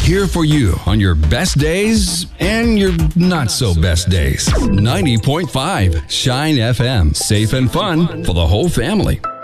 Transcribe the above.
here for you on your best days and your not so best days. 90.5 Shine FM. Safe and fun for the whole family.